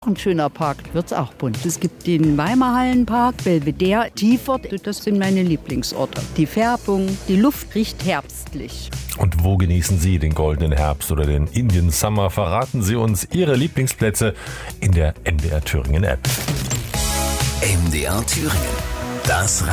ein schöner Park, wird's auch bunt. Es gibt den Weimarhallenpark, Belvedere, Tiefort, das sind meine Lieblingsorte. Die Färbung, die Luft riecht herbstlich. Und wo genießen Sie den goldenen Herbst oder den Indian Summer? Verraten Sie uns Ihre Lieblingsplätze in der MDR Thüringen App. MDR Thüringen. Das